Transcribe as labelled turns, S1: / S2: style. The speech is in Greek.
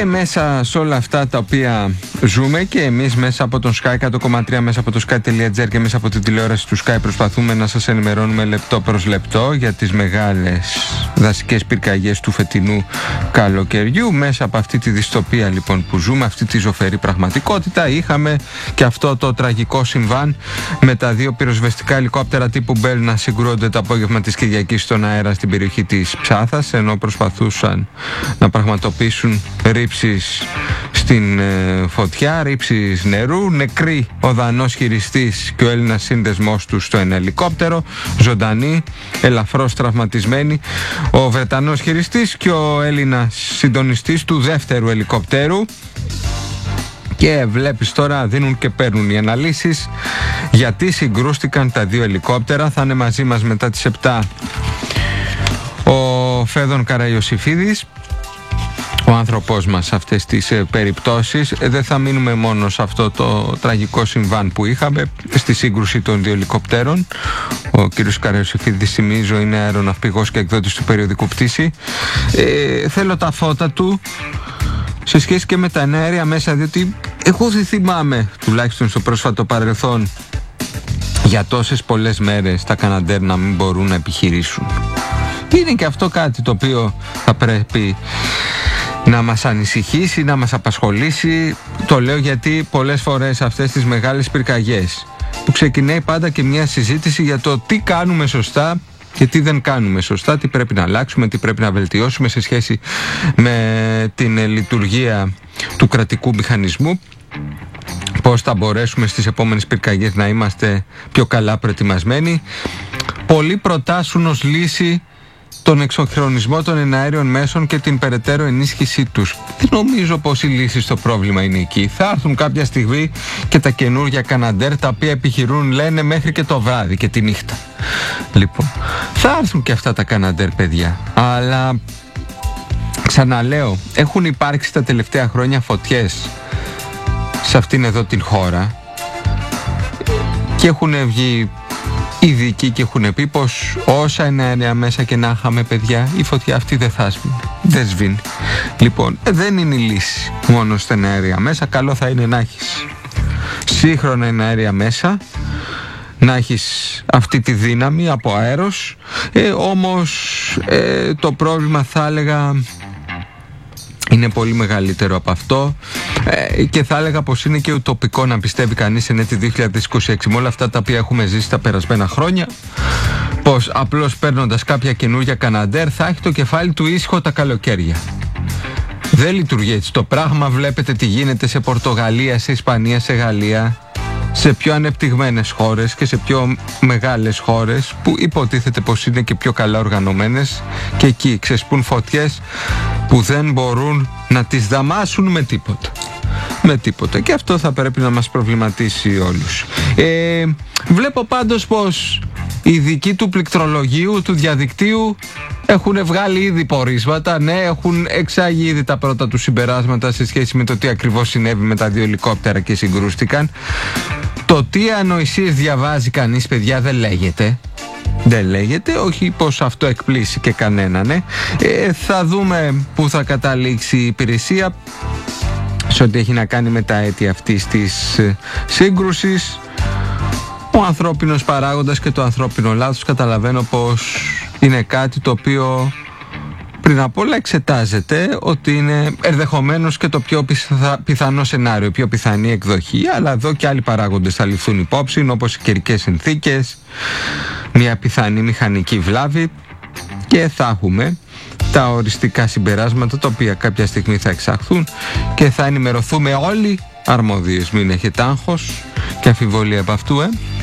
S1: μέσα σε όλα αυτά τα οποία ζούμε και εμείς μέσα από τον Sky 100,3, μέσα από το Sky.gr και μέσα από την τηλεόραση του Sky προσπαθούμε να σας ενημερώνουμε λεπτό προς λεπτό για τις μεγάλες δασικές πυρκαγιές του φετινού καλοκαιριού. Μέσα από αυτή τη δυστοπία λοιπόν που ζούμε, αυτή τη ζωφερή πραγματικότητα, είχαμε και αυτό το τραγικό συμβάν με τα δύο πυροσβεστικά ελικόπτερα τύπου Bell να συγκρούονται το απόγευμα της Κυριακής στον αέρα στην περιοχή της Ψάθας, ενώ προσπαθούσαν να πραγματοποιήσουν ρήψεις στην φωτιά, ρήψεις νερού. Νεκροί ο Δανός χειριστής και ο Έλληνας σύνδεσμός του στο ένα ελικόπτερο, ζωντανοί, ελαφρώς τραυματισμένοι ο Βρετανός χειριστής και ο Έλληνας συντονιστής του δεύτερου ελικοπτέρου. Και βλέπεις τώρα δίνουν και παίρνουν οι αναλύσεις γιατί συγκρούστηκαν τα δύο ελικόπτερα. Θα είναι μαζί μας μετά τις 7 ο Φέδων Καραϊωσήφιδης, ο άνθρωπός μας σε αυτές τις περιπτώσεις. Δεν θα μείνουμε μόνο σε αυτό το τραγικό συμβάν που είχαμε στη σύγκρουση των δύο ελικοπτέρων. Ο κύριος Καραϊωσήφιδης, θυμίζω, είναι αεροναυπηγός και εκδότης του περιοδικού Πτήση. Θέλω τα φώτα του σε σχέση και με τα εναέρια μέσα, διότι εγώ δεν θυμάμαι, τουλάχιστον στο πρόσφατο παρελθόν, για τόσες πολλές μέρες τα Καναντέρ να μην μπορούν να επιχειρήσουν. Είναι και αυτό κάτι το οποίο θα πρέπει να μας ανησυχήσει, να μας απασχολήσει. Το λέω γιατί πολλές φορές αυτές τις μεγάλες πυρκαγιές που ξεκινάει πάντα και μια συζήτηση για το τι κάνουμε σωστά και τι δεν κάνουμε σωστά, τι πρέπει να αλλάξουμε, τι πρέπει να βελτιώσουμε σε σχέση με την λειτουργία του κρατικού μηχανισμού, πώς θα μπορέσουμε στις επόμενες πυρκαγιές να είμαστε πιο καλά προετοιμασμένοι. Πολλοί προτάσουν ως λύση τον εξοχρονισμό των εναέριων μέσων και την περαιτέρω ενίσχυσή τους. Δεν νομίζω πως η λύση στο πρόβλημα είναι εκεί. Θα έρθουν κάποια στιγμή και τα καινούργια Καναντέρ, τα οποία επιχειρούν, λένε, μέχρι και το βράδυ και τη νύχτα. Λοιπόν, θα έρθουν και αυτά τα Καναντέρ, παιδιά. Αλλά ξαναλέω, έχουν υπάρξει τα τελευταία χρόνια φωτιές σε αυτήν εδώ την χώρα και έχουν βγει ειδικοί και έχουν πει πως όσα εναέρια μέσα και να είχαμε, παιδιά, η φωτιά αυτή δεν θα σβήνει. Δεν σβήνει. Λοιπόν, δεν είναι η λύση μόνο στα εναέρια μέσα. Καλό θα είναι να έχεις σύγχρονα εναέρια μέσα, να έχεις αυτή τη δύναμη από αέρος. Όμως το πρόβλημα, θα έλεγα, είναι πολύ μεγαλύτερο από αυτό και θα έλεγα πως είναι και ουτοπικό να πιστεύει κανείς εν έτη 2026 με όλα αυτά τα οποία έχουμε ζήσει τα περασμένα χρόνια, πως απλώς παίρνοντας κάποια καινούργια Καναντέρ θα έχει το κεφάλι του ήσυχο τα καλοκαίρια. Δεν λειτουργεί έτσι το πράγμα. Βλέπετε τι γίνεται σε Πορτογαλία, σε Ισπανία, σε Γαλλία, σε πιο ανεπτυγμένες χώρες και σε πιο μεγάλες χώρες που υποτίθεται πως είναι και πιο καλά οργανωμένες, και εκεί ξεσπούν φωτιές που δεν μπορούν να τις δαμάσουν με τίποτα. Με τίποτα. Και αυτό θα πρέπει να μας προβληματίσει όλους. Βλέπω πάντως πως οι ειδικοί του πληκτρολογίου, του διαδικτύου, έχουν βγάλει ήδη πορίσματα. Ναι, έχουν εξάγει ήδη τα πρώτα του συμπεράσματα σε σχέση με το τι ακριβώς συνέβη με τα δύο ελικόπτερα και συγκρούστηκαν. Το τι ανοησίες διαβάζει κανείς, παιδιά, δεν λέγεται. Δεν λέγεται, όχι πως αυτό εκπλήσει και κανέναν. Θα δούμε πού θα καταλήξει η υπηρεσία σε ό,τι έχει να κάνει με τα αίτια αυτής της σύγκρουσης. Ο ανθρώπινος παράγοντας και το ανθρώπινο λάθος καταλαβαίνω πως είναι κάτι το οποίο πριν απ' όλα εξετάζεται ότι είναι ενδεχομένως και το πιο πιθανό σενάριο, η πιο πιθανή εκδοχή, αλλά εδώ και άλλοι παράγοντες θα ληφθούν υπόψη, όπως οι καιρικές συνθήκες, μια πιθανή μηχανική βλάβη, και θα έχουμε τα οριστικά συμπεράσματα τα οποία κάποια στιγμή θα εξαχθούν και θα ενημερωθούμε όλοι αρμόδιες. Μην έχετε άγχος και αμφιβολία από αυτού,